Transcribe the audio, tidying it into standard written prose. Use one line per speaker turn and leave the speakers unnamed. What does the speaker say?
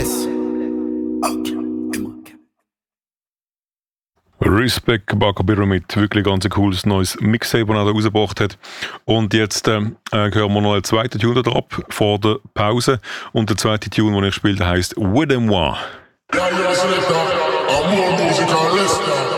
Respect Bacabiro mit wirklich ganz cooles neues Mixtape, das er da rausgebracht hat. Und jetzt hören wir noch einen zweiten Tune da ab vor der Pause. Und der zweite Tune, den ich spiele, heisst «With et moi».
Ja, ja, Selector, Amor, Musiker, Lester.